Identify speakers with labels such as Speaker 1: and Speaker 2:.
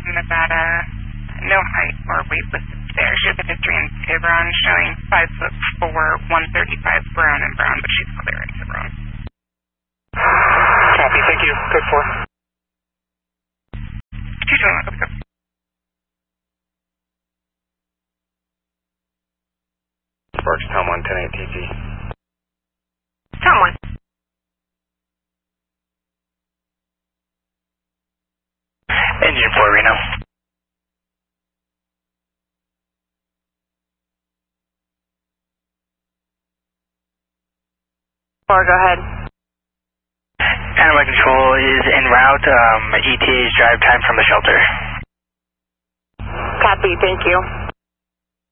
Speaker 1: Nevada. No height or weight listed there. She has a history in Tiburon showing 5'4", 135 brown and brown, but she's clear in Tiburon.
Speaker 2: Copy, thank you. Code 4.
Speaker 1: 221, go.
Speaker 2: Sparks, Tom 1, 10-8 TG.
Speaker 3: Tom 1.
Speaker 2: Engine 4, Reno.
Speaker 3: 4, go ahead.
Speaker 2: Animal control is en route. ETA's drive time from the shelter.
Speaker 3: Copy, thank you.